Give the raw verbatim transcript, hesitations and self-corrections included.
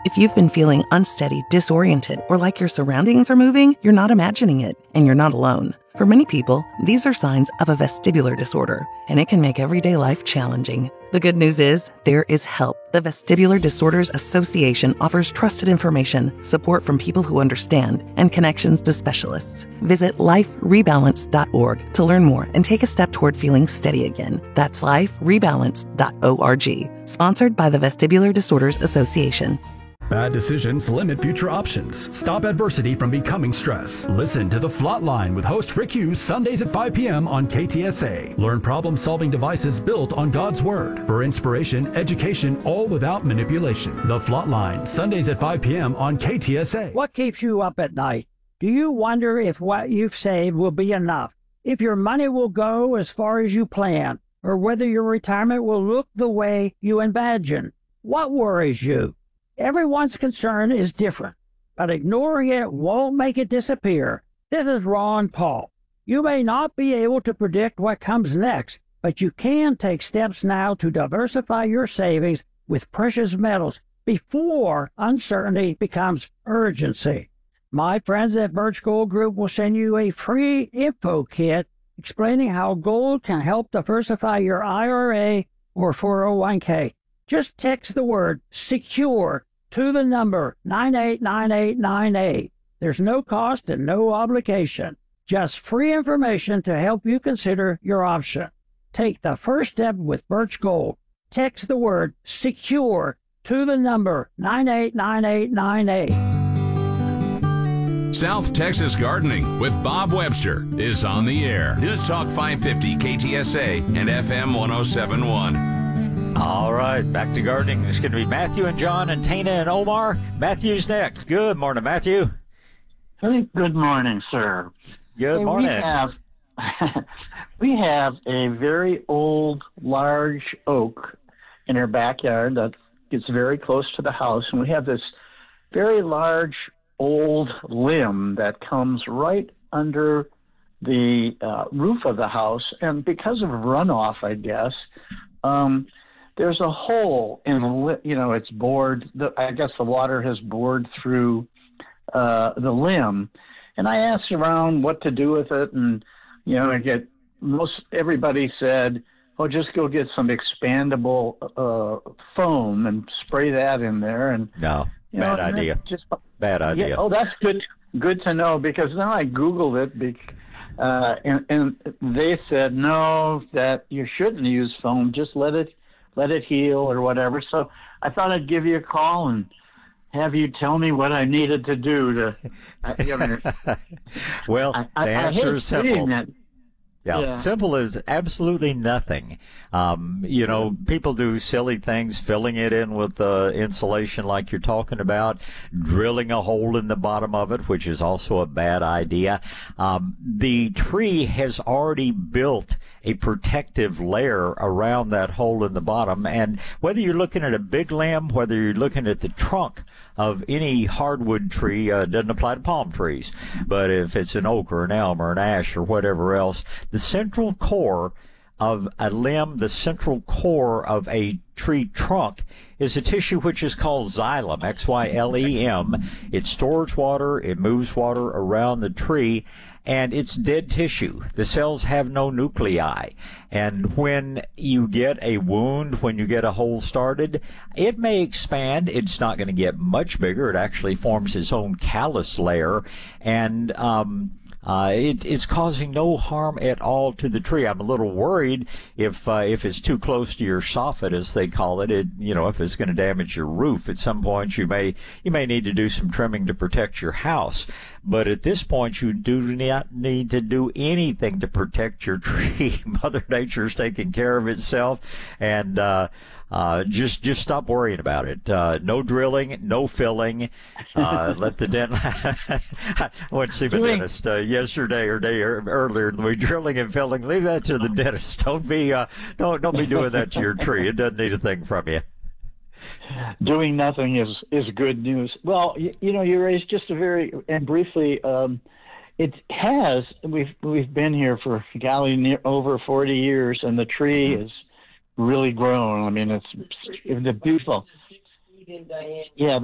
If you've been feeling unsteady, disoriented, or like your surroundings are moving, you're not imagining it, and you're not alone. For many people, these are signs of a vestibular disorder, and it can make everyday life challenging. The good news is, there is help. The Vestibular Disorders Association offers trusted information, support from people who understand, and connections to specialists. Visit life rebalance dot org to learn more and take a step toward feeling steady again. That's life rebalance dot org. Sponsored by the Vestibular Disorders Association. Bad decisions limit future options. Stop adversity from becoming stress. Listen to The Flatline with host Rick Hughes Sundays at five p.m. on K T S A. Learn problem-solving devices built on God's Word for inspiration, education, all without manipulation. The Flatline, Sundays at five p.m. on K T S A. What keeps you up at night? Do you wonder if what you've saved will be enough? If your money will go as far as you plan? Or whether your retirement will look the way you imagine? What worries you? Everyone's concern is different, but ignoring it won't make it disappear. This is Ron Paul. You may not be able to predict what comes next, but you can take steps now to diversify your savings with precious metals before uncertainty becomes urgency. My friends at Birch Gold Group will send you a free info kit explaining how gold can help diversify your I R A or four oh one k. Just text the word SECURE to the number nine eight nine eight nine eight. There's no cost and no obligation. Just free information to help you consider your option. Take the first step with Birch Gold. Text the word SECURE to the number nine eight nine eight nine eight. South Texas Gardening with Bob Webster is on the air. News Talk five fifty K T S A and F M one oh seven point one. All right, back to gardening. It's going to be Matthew and John and Tina and Omar. Matthew's next. Good morning, Matthew. Hey, good morning, sir. Good hey, morning. We have, we have a very old, large oak in our backyard that gets very close to the house, and we have this very large, old limb that comes right under the uh, roof of the house, and because of runoff, I guess, um, there's a hole in, you know, it's bored. The, I guess the water has bored through uh, the limb. And I asked around what to do with it. And, you know, I get most everybody said, oh, just go get some expandable uh, foam and spray that in there. And no, you bad know, idea. Just, bad idea. Yeah, oh, that's good. Good to know, because then I Googled it bec- uh, and, and they said, no, that you shouldn't use foam. Just let it let it heal or whatever. So I thought I'd give you a call and have you tell me what I needed to do to. I, you know, well, I, I, the answer is simple. That. Yeah, yeah, simple as absolutely nothing. Um, you know, people do silly things, filling it in with uh, insulation like you're talking about, drilling a hole in the bottom of it, which is also a bad idea. Um, the tree has already built a protective layer around that hole in the bottom, and whether you're looking at a big limb, whether you're looking at the trunk of any hardwood tree, uh, doesn't apply to palm trees, but if it's an oak or an elm or an ash or whatever else, the central core of a limb, the central core of a tree trunk, is a tissue which is called xylem, X Y L E M. It stores water, it moves water around the tree, and it's dead tissue. The cells have no nuclei. And when you get a wound, when you get a hole started, it may expand. It's not going to get much bigger. It actually forms its own callus layer, and um, Uh, it, it's causing no harm at all to the tree. I'm a little worried if uh, if it's too close to your soffit, as they call it. It you know, if it's going to damage your roof at some point, you may you may need to do some trimming to protect your house. But at this point, you do not need to do anything to protect your tree. Mother Nature's taking care of itself, and uh, uh, just just stop worrying about it. Uh, no drilling, no filling. Uh, let the dentist. I went to see my dentist uh, yesterday or day or earlier in the week. Drilling and filling, leave that to the dentist. Don't be uh, don't don't be doing that to your tree. It doesn't need a thing from you. Doing nothing is, is good news. Well, you, you know, you raised just a very, and briefly, um, it has, we've we've been here for, golly, near, over forty years, and the tree is really grown. I mean, it's, it's beautiful. Yeah,